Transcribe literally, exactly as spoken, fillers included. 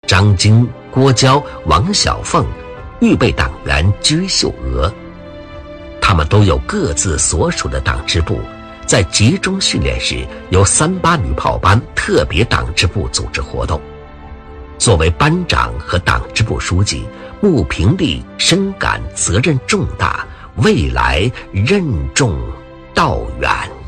张晶、郭娇、王小凤，预备党员居秀娥。他们都有各自所属的党支部，在集中训练时由三八女炮班特别党支部组织活动。作为班长和党支部书记，穆平利深感责任重大，未来任重道远。